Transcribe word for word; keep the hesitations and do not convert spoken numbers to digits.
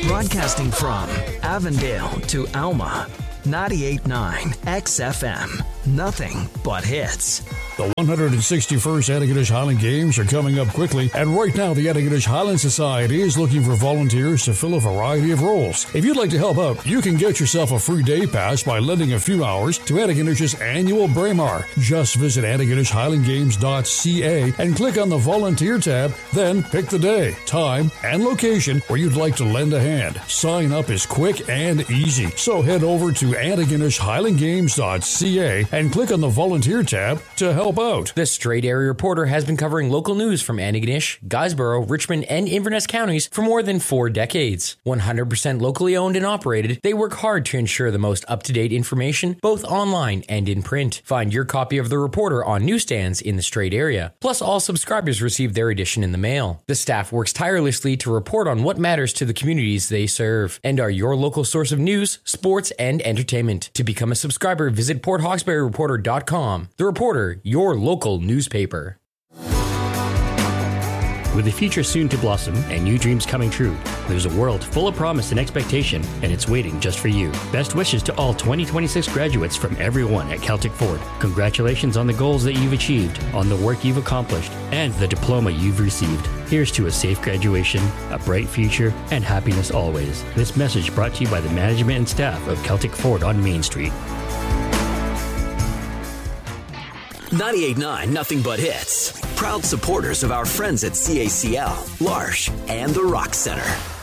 Broadcasting from Avondale to Alma, ninety-eight point nine X F M. Nothing but hits. The one hundred sixty-first Antigonish Highland Games are coming up quickly, and right now the Antigonish Highland Society is looking for volunteers to fill a variety of roles. If you'd like to help out, you can get yourself a free day pass by lending a few hours to Antigonish's annual Braemar. Just visit Antigonish Highland Games dot C A and click on the Volunteer tab, then pick the day, time, and location where you'd like to lend a hand. Sign up is quick and easy, so head over to Antigonish Highland Games dot C A and click on the Volunteer tab to help out. The Straight Area Reporter has been covering local news from Antigonish, Guysborough, Richmond, and Inverness counties for more than four decades. one hundred percent locally owned and operated, they work hard to ensure the most up-to-date information, both online and in print. Find your copy of the Reporter on newsstands in the Straight Area. Plus, all subscribers receive their edition in the mail. The staff works tirelessly to report on what matters to the communities they serve, and are your local source of news, sports, and entertainment. To become a subscriber, visit port hawkesbury reporter dot com. The Reporter, your local newspaper. With the future soon to blossom and new dreams coming true, there's a world full of promise and expectation, and it's waiting just for you. Best wishes to all twenty twenty-six graduates from everyone at Celtic Ford. Congratulations on the goals that you've achieved, on the work you've accomplished, and the diploma you've received. Here's to a safe graduation, a bright future, and happiness always. This message brought to you by the management and staff of Celtic Ford on Main Street. ninety-eight point nine Nothing But Hits. Proud supporters of our friends at C A C L, L'Arche, and the Rock Center.